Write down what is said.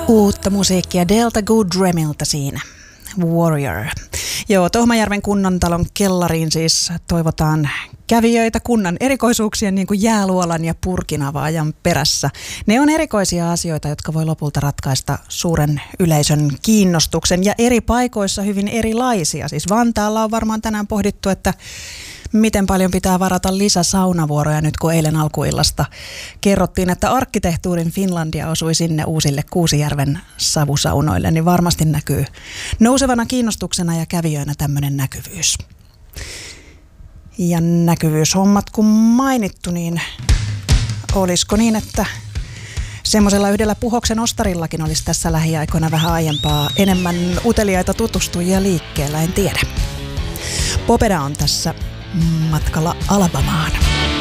Uutta musiikkia Delta Goodremilta siinä. Warrior. Joo, Tohmajärven kunnantalon kellariin siis toivotaan kävijöitä kunnan erikoisuuksien niin kuin jääluolan ja purkinavaajan perässä. Ne on erikoisia asioita, jotka voi lopulta ratkaista suuren yleisön kiinnostuksen ja eri paikoissa hyvin erilaisia. Siis Vantaalla on varmaan tänään pohdittu, että miten paljon pitää varata lisäsaunavuoroja nyt, kun eilen alkuillasta kerrottiin, että Arkkitehtuurin Finlandia osui sinne uusille Kuusijärven savusaunoille, niin varmasti näkyy nousevana kiinnostuksena ja kävijöinä tämmöinen näkyvyys. Ja näkyvyyshommat kun mainittu, niin olisiko niin, että semmoisella yhdellä Puhoksen ostarillakin olisi tässä lähiaikoina vähän aiempaa enemmän uteliaita tutustujia liikkeellä, en tiedä. Popeda on tässä matkalla Alabamaan.